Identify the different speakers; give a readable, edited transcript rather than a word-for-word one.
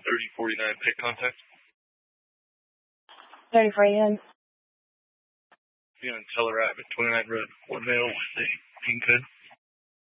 Speaker 1: 3049 pick contact.
Speaker 2: 3049.
Speaker 1: Be on Teller Ave, 29 Road, 1 male with a pink hood.